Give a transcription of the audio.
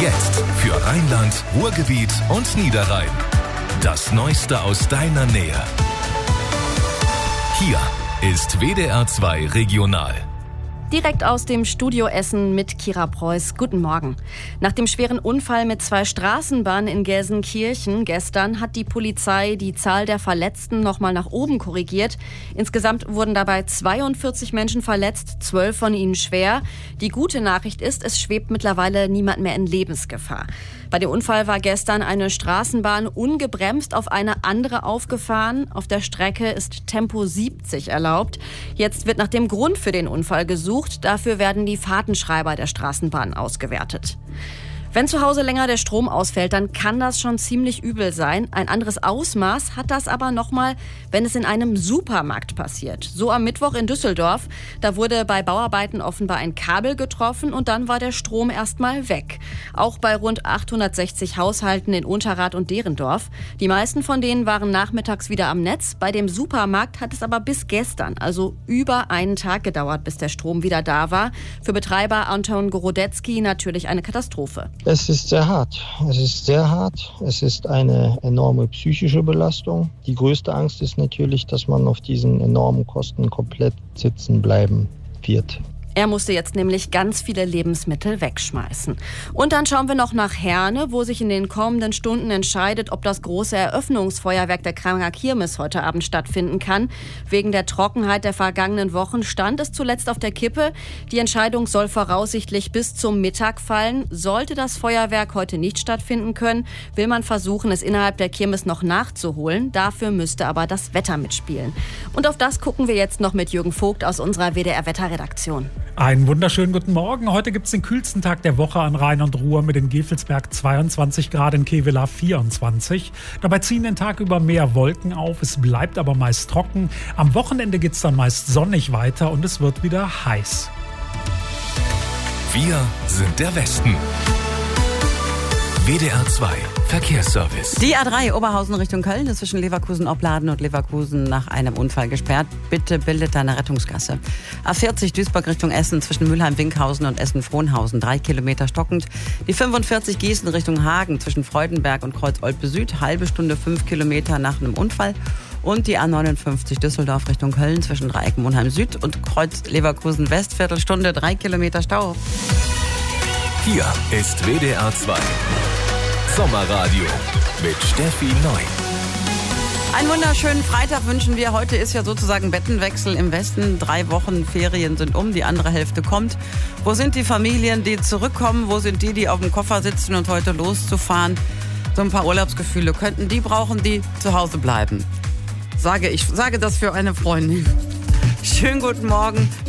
Jetzt für Rheinland, Ruhrgebiet und Niederrhein. Das Neueste aus deiner Nähe. Hier ist WDR 2 Regional. Direkt aus dem Studio Essen mit Kira Preuß. Guten Morgen. Nach dem schweren Unfall mit 2 Straßenbahnen in Gelsenkirchen gestern hat die Polizei die Zahl der Verletzten nochmal nach oben korrigiert. Insgesamt wurden dabei 42 Menschen verletzt, 12 von ihnen schwer. Die gute Nachricht ist, es schwebt mittlerweile niemand mehr in Lebensgefahr. Bei dem Unfall war gestern eine Straßenbahn ungebremst auf eine andere aufgefahren. Auf der Strecke ist Tempo 70 erlaubt. Jetzt wird nach dem Grund für den Unfall gesucht. Dafür werden die Fahrtenschreiber der Straßenbahn ausgewertet. Wenn zu Hause länger der Strom ausfällt, dann kann das schon ziemlich übel sein. Ein anderes Ausmaß hat das aber nochmal, wenn es in einem Supermarkt passiert. So am Mittwoch in Düsseldorf. Da wurde bei Bauarbeiten offenbar ein Kabel getroffen und dann war der Strom erstmal weg. Auch bei rund 860 Haushalten in Unterrath und Derendorf. Die meisten von denen waren nachmittags wieder am Netz. Bei dem Supermarkt hat es aber bis gestern, also über einen Tag gedauert, bis der Strom wieder da war. Für Betreiber Anton Gorodetzky natürlich eine Katastrophe. Es ist sehr hart. Es ist eine enorme psychische Belastung. Die größte Angst ist natürlich, dass man auf diesen enormen Kosten komplett sitzen bleiben wird. Er musste jetzt nämlich ganz viele Lebensmittel wegschmeißen. Und dann schauen wir noch nach Herne, wo sich in den kommenden Stunden entscheidet, ob das große Eröffnungsfeuerwerk der Kranger Kirmes heute Abend stattfinden kann. Wegen der Trockenheit der vergangenen Wochen stand es zuletzt auf der Kippe. Die Entscheidung soll voraussichtlich bis zum Mittag fallen. Sollte das Feuerwerk heute nicht stattfinden können, will man versuchen, es innerhalb der Kirmes noch nachzuholen. Dafür müsste aber das Wetter mitspielen. Und auf das gucken wir jetzt noch mit Jürgen Vogt aus unserer WDR-Wetterredaktion. Einen wunderschönen guten Morgen. Heute gibt es den kühlsten Tag der Woche an Rhein und Ruhr mit in Gevelsberg 22 Grad, in Kevelaer 24. Dabei ziehen den Tag über mehr Wolken auf, es bleibt aber meist trocken. Am Wochenende geht es dann meist sonnig weiter und es wird wieder heiß. Wir sind der Westen. WDR 2 Verkehrsservice. Die A3 Oberhausen Richtung Köln ist zwischen Leverkusen-Opladen und Leverkusen nach einem Unfall gesperrt. Bitte bildet eine Rettungsgasse. A40 Duisburg Richtung Essen zwischen Mülheim-Winkhausen und Essen-Frohnhausen 3 Kilometer stockend. Die 45 Gießen Richtung Hagen zwischen Freudenberg und Kreuz-Olpe Süd, halbe Stunde 5 Kilometer nach einem Unfall. Und die A59 Düsseldorf Richtung Köln zwischen Dreieck Monheim Süd und Kreuz Leverkusen West, Viertelstunde 3 Kilometer Stau. Hier ist WDR 2 Sommerradio mit Steffi Neu. Einen wunderschönen Freitag wünschen wir. Heute ist ja sozusagen Bettenwechsel im Westen. 3 Wochen Ferien sind die andere Hälfte kommt. Wo sind die Familien, die zurückkommen? Wo sind die auf dem Koffer sitzen und heute loszufahren? So ein paar Urlaubsgefühle könnten die brauchen, die zu Hause bleiben. Ich sage das für eine Freundin. Schönen guten Morgen.